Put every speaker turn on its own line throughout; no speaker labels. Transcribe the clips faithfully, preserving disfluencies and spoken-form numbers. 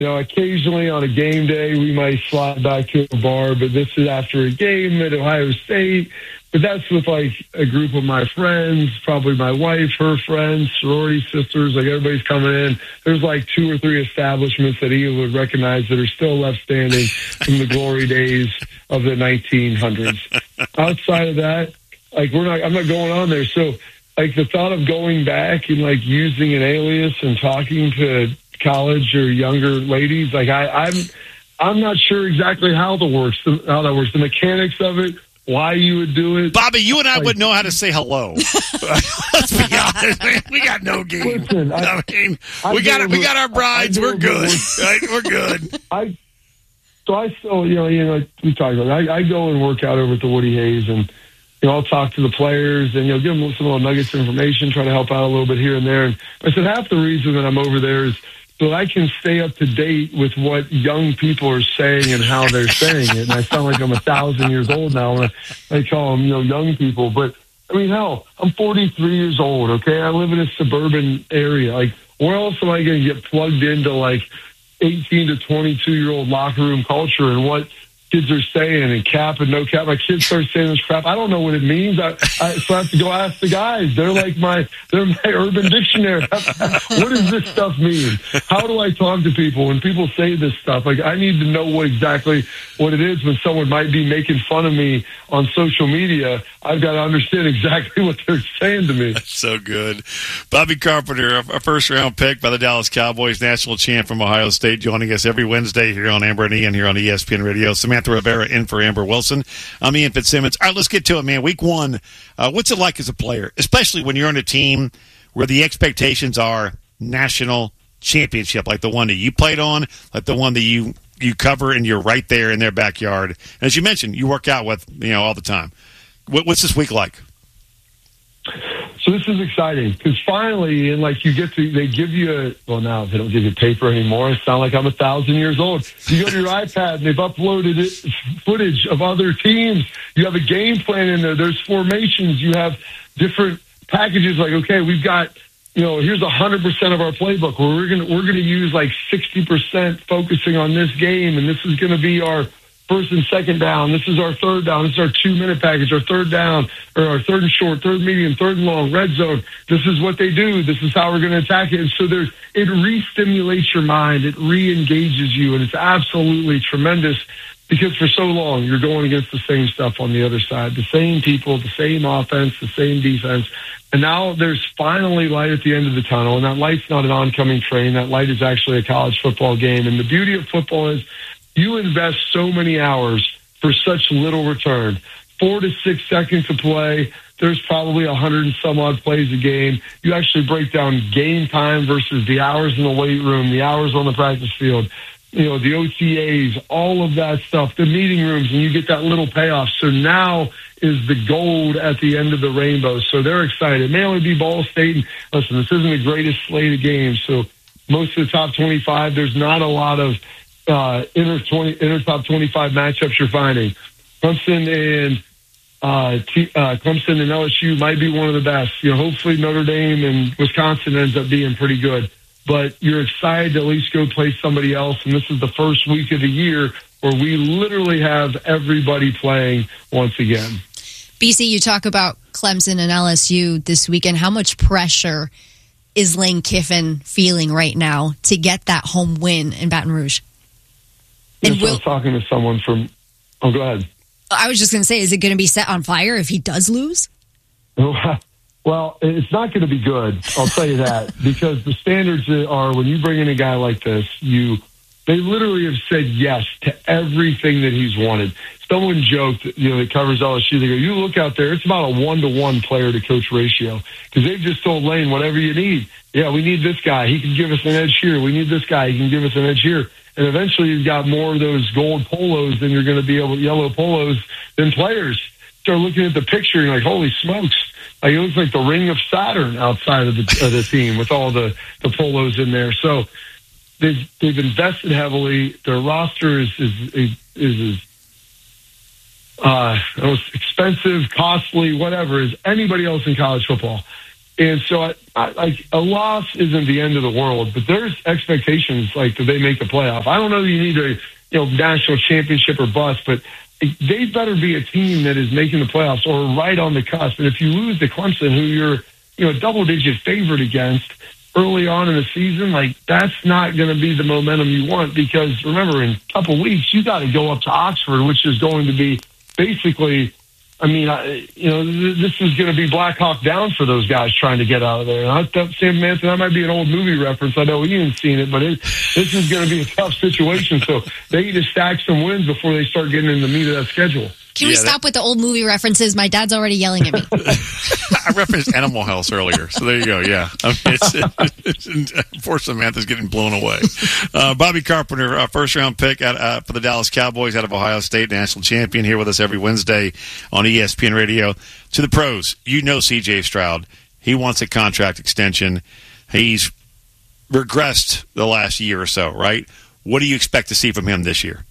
You know, occasionally on a game day, we might slide back to a bar, but this is after a game at Ohio State. But that's with, like, a group of my friends, probably my wife, her friends, sorority sisters, like, everybody's coming in. There's, like, two or three establishments that Ian would recognize that are still left standing from the glory days of the nineteen hundreds. Outside of that, like, we're not, I'm not going on there. So, like, the thought of going back and, like, using an alias and talking to college or younger ladies, like, I, I'm I'm not sure exactly how the works how that works, the mechanics of it, why you would do it.
Bobby, you and I
like,
would know how to say hello. Let's be honest, man. We got no game.
Listen, I,
I mean,
I
we got
over,
we got our brides. We're good.
Over,
right? We're good.
I so I still you know you know we talk about it. I, I go and work out over at the Woody Hayes, and you know I'll talk to the players and you know give them some little nuggets of information, try to help out a little bit here and there. And I said half the reason that I'm over there is so I can stay up to date with what young people are saying and how they're saying it. And I sound like I'm a thousand years old now when I, I call them, you know, young people. But, I mean, hell, I'm forty-three years old, okay? I live in a suburban area. Like, where else am I going to get plugged into, like, eighteen to twenty-two-year-old locker room culture and what kids are saying and cap and no cap? My kids start saying this crap. I don't know what it means. I, I, so I have to go ask the guys. They're like my, they're my urban dictionary. What does this stuff mean? How do I talk to people when people say this stuff? Like, I need to know what exactly what it is when someone might be making fun of me on social media. I've got to understand exactly what they're saying to me.
That's so good. Bobby Carpenter, a first-round pick by the Dallas Cowboys, national champ from Ohio State, joining us every Wednesday here on Amber and Ian here on E S P N Radio. Samantha Rivera in for Amber Wilson. I'm Ian Fitzsimmons. All right, let's get to it, man. Week one, uh, what's it like as a player, especially when you're on a team where the expectations are national championship, like the one that you played on, like the one that you, you cover and you're right there in their backyard. And as you mentioned, you work out with, you know, all the time. What, what's this week like?
So this is exciting because finally, and like you get to, they give you a, well, now they don't give you paper anymore. I sound like I'm a thousand years old. You go to your iPad and they've uploaded it, footage of other teams. You have a game plan in there. There's formations. You have different packages. Like, okay, we've got, you know, here's a hundred percent of our playbook where we're going to, we're going to use like sixty percent focusing on this game. And this is going to be our first and second down. This is our third down. This is our two-minute package, our third down, or our third and short, third medium, third and long, red zone. This is what they do. This is how we're going to attack it. And so there's, it re-stimulates your mind. It re-engages you, and it's absolutely tremendous because for so long you're going against the same stuff on the other side, the same people, the same offense, the same defense. And now there's finally light at the end of the tunnel, and that light's not an oncoming train. That light is actually a college football game. And the beauty of football is you invest so many hours for such little return. Four to six seconds to play. There's probably a hundred and some odd plays a game. You actually break down game time versus the hours in the weight room, the hours on the practice field, you know, the O T As, all of that stuff, the meeting rooms, and you get that little payoff. So now is the gold at the end of the rainbow. So they're excited. It may only be Ball State. And listen, this isn't the greatest slate of games. So most of the top twenty-five, there's not a lot of Uh, inner twenty, inner top twenty-five matchups you're finding. Clemson and uh, T, uh, Clemson and L S U might be one of the best. You know, hopefully Notre Dame and Wisconsin ends up being pretty good. But you're excited to at least go play somebody else. And this is the first week of the year where we literally have everybody playing once again.
B C, you talk about Clemson and L S U this weekend. How much pressure is Lane Kiffin feeling right now to get that home win in Baton Rouge?
And
will,
I was talking to someone from, oh, go ahead.
I was just going to say, is it going to be set on fire if he does lose?
Well, it's not going to be good, I'll tell you that, because the standards are when you bring in a guy like this, you they literally have said yes to everything that he's wanted. Someone joked, you know, that covers L S U, they go, you look out there, it's about a one-to-one player-to-coach ratio, because they've just told Lane, whatever you need. Yeah, we need this guy. He can give us an edge here. We need this guy. He can give us an edge here. And eventually you've got more of those gold polos than you're going to be able to, yellow polos than players. Start looking at the picture and you're like, holy smokes. Like, it looks like the ring of Saturn outside of the, of the team with all the, the polos in there. So they've, they've invested heavily. Their roster is, is, is, is uh, expensive, costly, whatever, as anybody else in college football. And so, I, I, like, a loss isn't the end of the world, but there's expectations, like, that they make a playoff. I don't know that you need a, you know, national championship or bust, but they better be a team that is making the playoffs or right on the cusp. And if you lose to Clemson, who you're, you know, double-digit favorite against early on in the season, like, that's not going to be the momentum you want, because, remember, in a couple weeks, you got to go up to Oxford, which is going to be basically, I mean, I, you know, this is going to be Black Hawk Down for those guys trying to get out of there. And I thought, Sam Manson, that might be an old movie reference. I know Ian's seen it, but it, this is going to be a tough situation. So they need to stack some wins before they start getting in the meat of that schedule.
Can we yeah, stop that... with the old movie references? My dad's already yelling at me.
I referenced Animal House earlier, so there you go. Yeah, I mean, it's, it's, it's, poor Samantha's getting blown away. Uh, Bobby Carpenter, uh, first round pick at, uh, for the Dallas Cowboys out of Ohio State, national champion, here with us every Wednesday on E S P N Radio. To the pros, you know C J Stroud. He wants a contract extension. He's regressed the last year or so, right? What do you expect to see from him this year?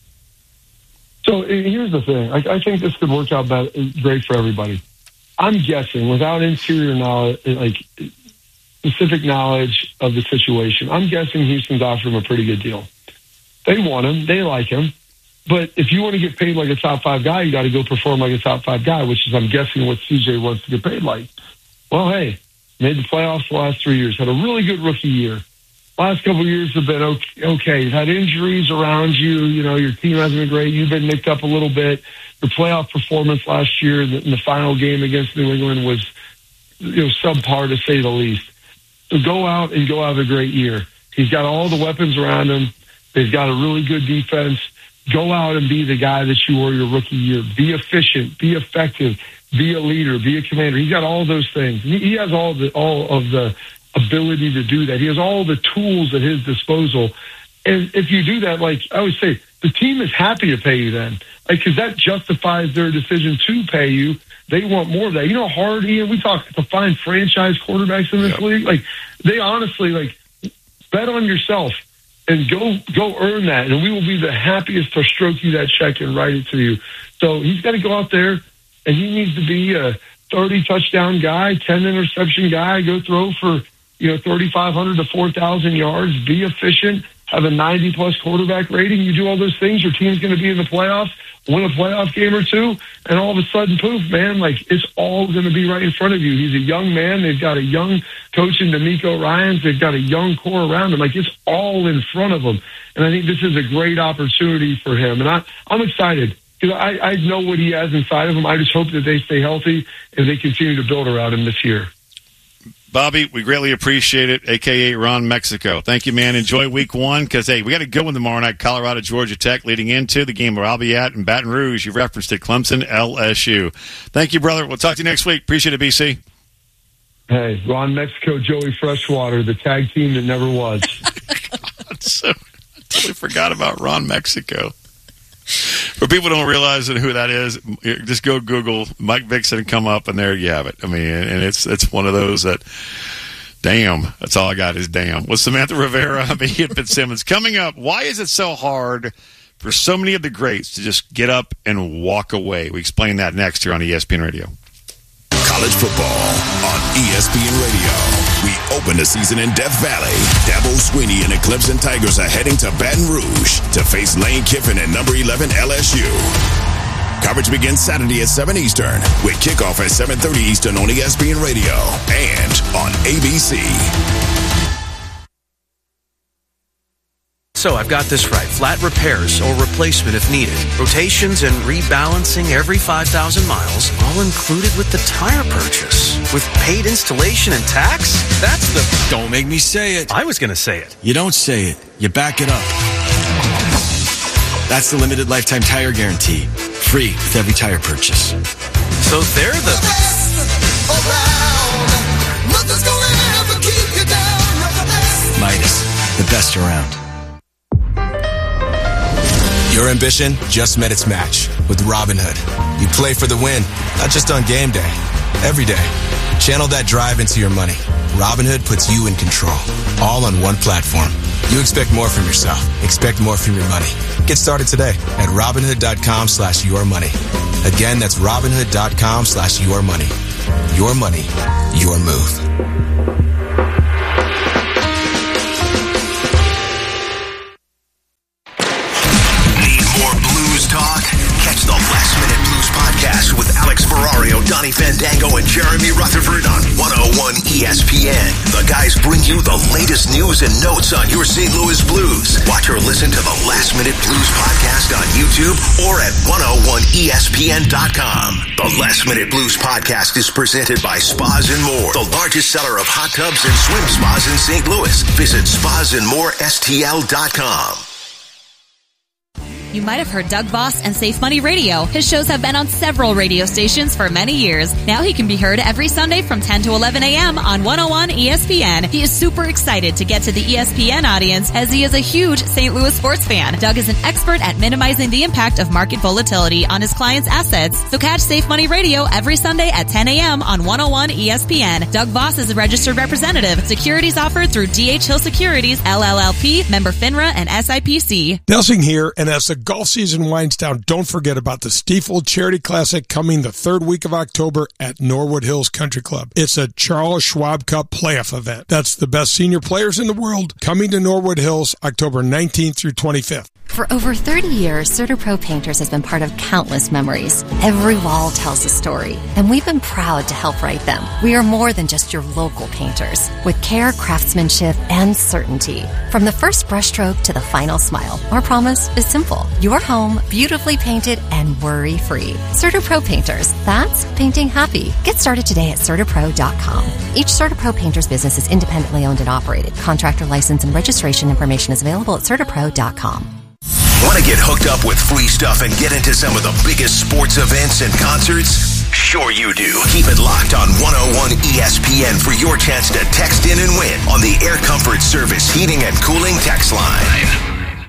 So here's the thing. I, I think this could work out better, great for everybody. I'm guessing, without interior knowledge, like specific knowledge of the situation, I'm guessing Houston's offered him a pretty good deal. They want him. They like him. But if you want to get paid like a top five guy, you got to go perform like a top five guy, which is, I'm guessing, what C J wants to get paid like. Well, hey, made the playoffs the last three years, had a really good rookie year. Last couple of years have been okay. okay. You've had injuries around you. You know, your team hasn't been great. You've been nicked up a little bit. Your playoff performance last year in the, in the final game against New England was, you know, subpar to say the least. So go out and go have a great year. He's got all the weapons around him. They've got a really good defense. Go out and be the guy that you were your rookie year. Be efficient. Be effective. Be a leader. Be a commander. He's got all those things. He, he has all the all of the ability to do that. He has all the tools at his disposal. And if you do that, like I always say, the team is happy to pay you then. Like, because that justifies their decision to pay you. They want more of that. You know how hard, Ian, we talk to find franchise quarterbacks in this yep. league? Like, they honestly, like, bet on yourself and go go earn that. And we will be the happiest to stroke you that check and write it to you. So he's got to go out there, and he needs to be a thirty touchdown guy, ten interception guy, go throw for, you know, thirty-five hundred to four thousand yards, be efficient, have a ninety plus quarterback rating. You do all those things, your team's going to be in the playoffs, win a playoff game or two, and all of a sudden, poof, man, like, it's all going to be right in front of you. He's a young man. They've got a young coach in D'Amico Ryans. They've got a young core around him. Like, it's all in front of him. And I think this is a great opportunity for him. And I, I'm excited because I, I know what he has inside of him. I just hope that they stay healthy and they continue to build around him this year.
Bobby, we greatly appreciate it, a k a. Ron Mexico. Thank you, man. Enjoy week one because, hey, we got a good one tomorrow night, Colorado, Georgia Tech, leading into the game where I'll be at in Baton Rouge. You referenced it, Clemson, L S U. Thank you, brother. We'll talk to you next week. Appreciate it, B C.
Hey, Ron Mexico, Joey Freshwater, the tag team that never was.
God, so, I totally forgot about Ron Mexico. For people who don't realize who that is, just go Google Mike Vixen and come up, and there you have it. I mean, and it's it's one of those that, damn, that's all I got is damn. With Samantha Rivera, I'm Ian Fitzsimmons. Coming up, why is it so hard for so many of the greats to just get up and walk away? We explain that next here on E S P N Radio.
College football on E S P N Radio. We open the season in Death Valley. Dabo Swinney and the Clemson Tigers are heading to Baton Rouge to face Lane Kiffin and number eleven L S U. Coverage begins Saturday at seven Eastern with kickoff at seven thirty Eastern on E S P N Radio and on A B C.
So I've got this right. Flat repairs or replacement if needed. Rotations and rebalancing every five thousand miles, all included with the tire purchase. With paid installation and tax? That's the...
Don't make me say it.
I was going to say it.
You don't say it. You back it up. That's the limited lifetime tire guarantee. Free with every tire purchase.
So they're the...
the best around. Nothing's gonna ever keep you down. You're the best.
Midas, the best around.
Your ambition just met its match with Robinhood. You play for the win, not just on game day, every day. Channel that drive into your money. Robinhood puts you in control, all on one platform. You expect more from yourself. Expect more from your money. Get started today at Robinhood.com slash your money. Again, that's Robinhood.com slash your money. Your money, your move.
Need more blues talk? Catch the Last Minute Blues podcast with Alex Ferrario, Donnie Fandango, and Jeremy Rutherford on one oh one E S P N. The guys bring you the latest news and notes on your Saint Louis Blues. Watch or listen to the Last Minute Blues podcast on YouTube or at one oh one E S P N dot com. The Last Minute Blues podcast is presented by Spas and More, the largest seller of hot tubs and swim spas in Saint Louis. Visit spas and more S T L dot com.
You might have heard Doug Voss and Safe Money Radio. His shows have been on several radio stations for many years. Now he can be heard every Sunday from ten to eleven a.m. on one oh one E S P N. He is super excited to get to the E S P N audience as he is a huge Saint Louis sports fan. Doug is an expert at minimizing the impact of market volatility on his clients' assets. So catch Safe Money Radio every Sunday at ten a.m. on one oh one E S P N. Doug Voss is a registered representative. Securities offered through D H Hill Securities, L L L P, member FINRA, and S I P C.
Delsing here, and as the golf season winds down, don't forget about the Stiefel Charity Classic coming the third week of October at Norwood Hills Country Club. It's a Charles Schwab Cup playoff event. That's the best senior players in the world coming to Norwood Hills October nineteenth through twenty-fifth.
For over thirty years, CertaPro Painters has been part of countless memories. Every wall tells a story, and we've been proud to help write them. We are more than just your local painters, with care, craftsmanship, and certainty. From the first brushstroke to the final smile, our promise is simple. Your home, beautifully painted and worry-free. CertaPro Painters, that's painting happy. Get started today at CertaPro dot com. Each CertaPro Painters business is independently owned and operated. Contractor license and registration information is available at CertaPro dot com.
Want to get hooked up with free stuff and get into some of the biggest sports events and concerts? Sure you do. Keep it locked on one oh one E S P N for your chance to text in and win on the Air Comfort Service Heating and Cooling text line.